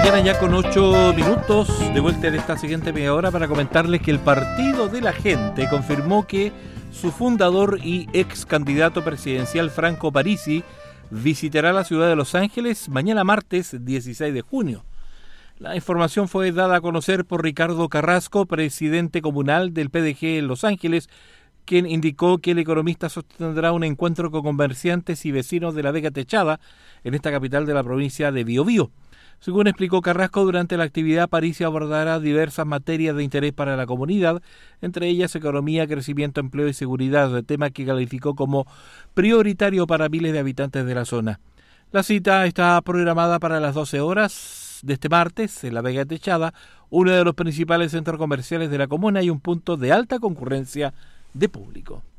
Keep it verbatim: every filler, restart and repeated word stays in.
mañana ya con ocho minutos, de vuelta en esta siguiente media hora para comentarles que el Partido de la Gente confirmó que su fundador y ex candidato presidencial Franco Parisi visitará la ciudad de Los Ángeles mañana martes dieciséis de junio. La información fue dada a conocer por Ricardo Carrasco, presidente comunal del P D G en Los Ángeles, quien indicó que el economista sostendrá un encuentro con comerciantes y vecinos de la Vega Techada en esta capital de la provincia de Biobío. Según explicó Carrasco, durante la actividad Parisi abordará diversas materias de interés para la comunidad, entre ellas economía, crecimiento, empleo y seguridad, tema que calificó como prioritario para miles de habitantes de la zona. La cita está programada para las doce horas de este martes en la Vega Techada, uno de los principales centros comerciales de la comuna y un punto de alta concurrencia de público.